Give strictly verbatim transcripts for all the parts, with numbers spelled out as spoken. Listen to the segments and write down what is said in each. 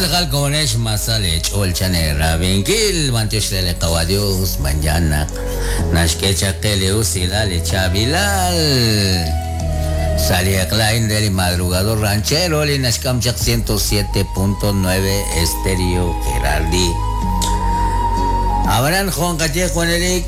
Malgal konesh masalech olchane rabinkil mantishle kawadios manjana nashkecha kele usilale chabilal salía Klein del madrugador ranchero li nashkamchak ciento siete punto nueve estéreo Gerardi Abraham Juan Calle Juan Eric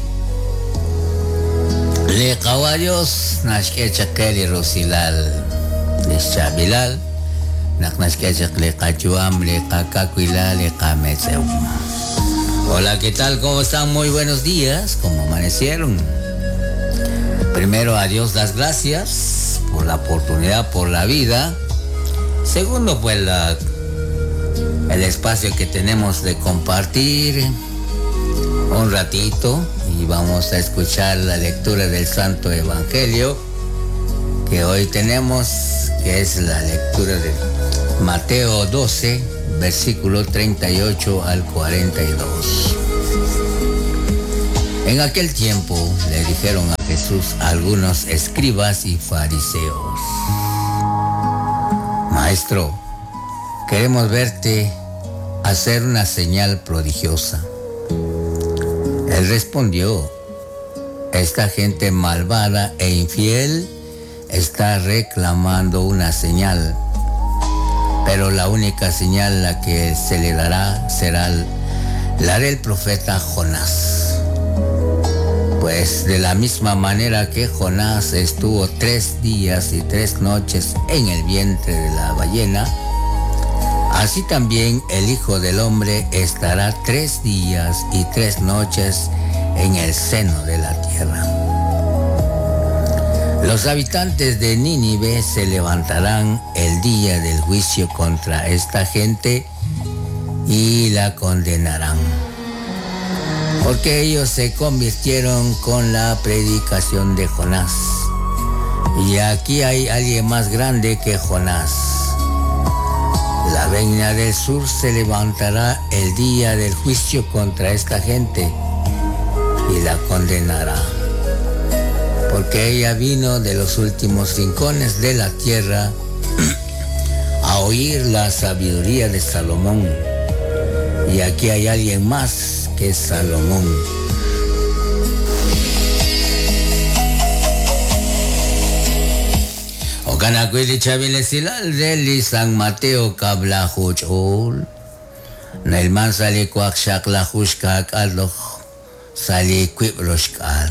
le kawadios nashkecha kele rusilal le chabilal Naknaskechak le kachuam, le kakakuila, le kametseu. Hola, ¿qué tal? ¿Cómo están? Muy buenos días. ¿Cómo amanecieron? Primero, a Dios las gracias por la oportunidad, por la vida. Segundo, pues la, el espacio que tenemos de compartir un ratito y vamos a escuchar la lectura del Santo Evangelio que hoy tenemos, que es la lectura de Mateo doce, versículo treinta y ocho al cuarenta y dos. En aquel tiempo le dijeron a Jesús algunos escribas y fariseos: Maestro, queremos verte hacer una señal prodigiosa. Él respondió: esta gente malvada e infiel está reclamando una señal, pero la única señal la que se le dará será la del profeta Jonás. Pues de la misma manera que Jonás estuvo tres días y tres noches en el vientre de la ballena, así también el Hijo del Hombre estará tres días y tres noches en el seno de la tierra. Los habitantes de Nínive se levantarán el día del juicio contra esta gente y la condenarán, porque ellos se convirtieron con la predicación de Jonás. Y aquí hay alguien más grande que Jonás. La reina del sur se levantará el día del juicio contra esta gente y la condenará, porque ella vino de los últimos rincones de la tierra a oír la sabiduría de Salomón. Y aquí hay alguien más que Salomón. Okanakwili chabile silal deli San Mateo kabla huchol. Nailman sali kwak shak la hushka kalloh sali kwibroshkal.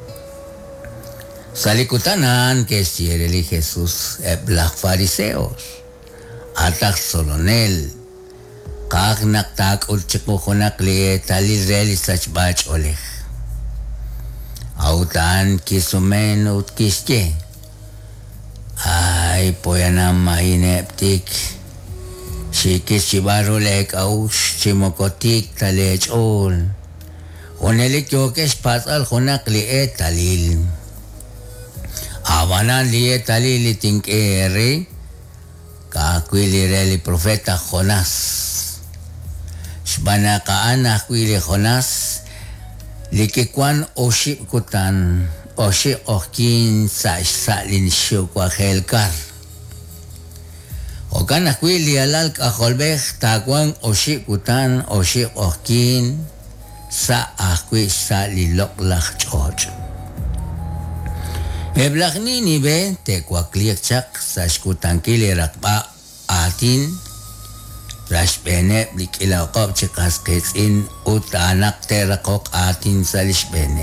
Salikutanan que siereli Jesús eblah fariseos atak solonel kak naktak ulchikuhunak li talireli sachbach oleh autan kisumen utkisye ay poyanam maineptik shikis chibarolek aush chimokotik talech ol unelik yokesh patal hunak li etalil Avanan liye talili tinkere kakwili reli profeta Jonás. Shbana kaana kwili Jonás likikwan oshi kutan oshi okin sa salin shukwa helkar. Okana kwili alal kaholbeh takwan oshi kutan oshi okin sa akwi sa lilok lak choch. Eblah Nínive te kwakliakchak sashkutankili rakba atin rashbene blikilaqob chikasketsin utanak terakok atin salishbene.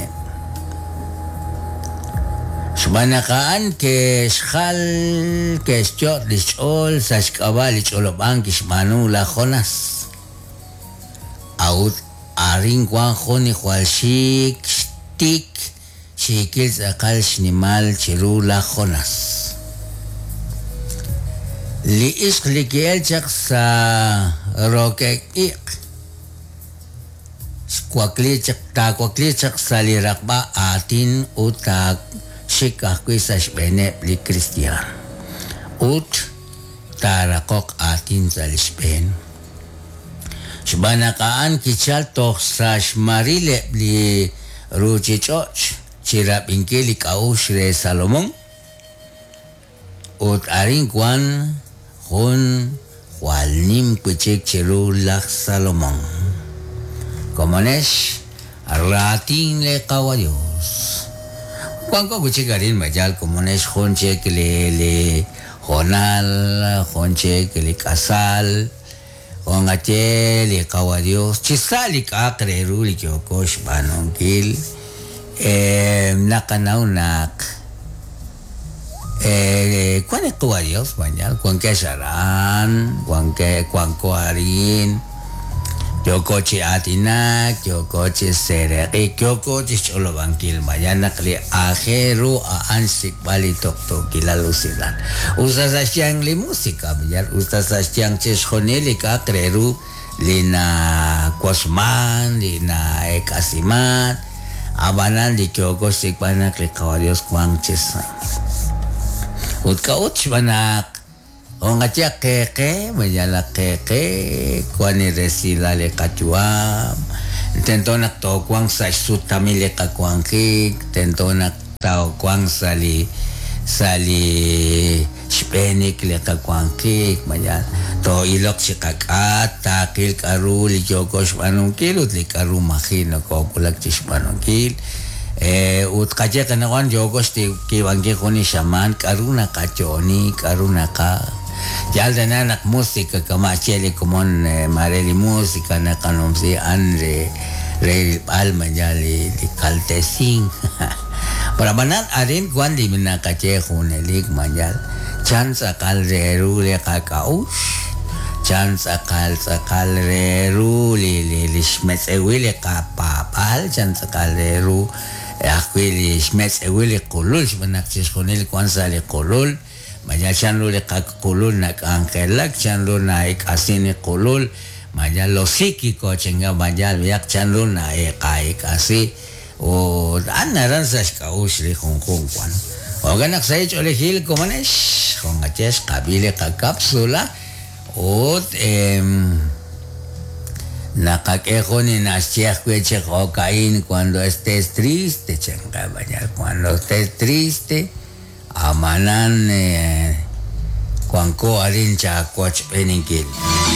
Shbanakaan ke shkhal ke shchot lishol sashkaba licholoban kishmanu la Jonás. Aut arin kwan khoni khwalshik shtik Shikil sakal shnimal chirula Jonás. Li ishq likiel chak sa rokek ik. Kwakli chak ta kwakli chak sa lirakba atin utak shikakwi sa shbene li Kristiyan. Ut tarakok atin sa lishben. Shbanakaan kichal tok sa shmarile li ruchichoch. Chirap ingkili kaush re Salomón. Ut arin kwan hun Walnim kuchik chirulak Salomón. Como nesh, ratin le kawadios. Cuanco kuchikarin mayal como nesh honche que le le honal, honche que le casal, hongache le kawadios. Chisali kakreru li kyokosh banongil. Eh, nakanaunak. Eh, ¿cuán es tu adiós, mañana? ¿Cuán que sarán? ¿Cuán que, cuán coarín? Yo coche atinak, yo coche sereri, yo coche solo banquil, mañana que ajeru a ansik bali tok tok la lucidan. Usas asyang li música, mañana, usas asyang cheshoneli ka kreru, lina kosman, lina ekasiman, abanan di kyoko sik banak li kawadios kwang chesan. Ut kauch banak ongatia keke mayala keke kwani resila le kachuam tentonak to kwang sa sutami le kakwang kik tentonak tao kwang sali sali spenik le kakwang kik mayal to ilok si kakat takil karu li jokos manungkil ut li karu mahin ko kulak tis manungkil eh ut kaje kanawan jogos ti kiwangi koni shaman karuna kachoni karuna ka yalda nak musika kama chele komon eh, mareli musika na kanomsi anre re alma yali di kaltesin para banan arin kwandi mina kache hunelik manjal chance akal reru le kakaush chance akal sakal reru li li li shmets ewile kapapal chance akal reru Akwili shmets ewili kulul shmanak chishkonil kwanza li kulul maya chanlo li kak kulul nak angelak chanlo na ik asini kulul maya lo psíquico chinga maya yak chanlo na ik ik asi o anaran sa shkaush li kung kung kwan o ganak sa ich olihil kumanesh kung aches kabili ka kapsula o em Nakakejo ni naschiach cueche cocaín cuando estés triste, chenga bañar. Cuando estés triste, amanan eh, cuanco arin chacoch peninkil.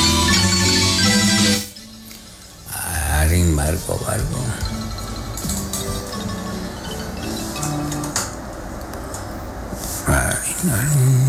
Arin marco barco. Arin arin.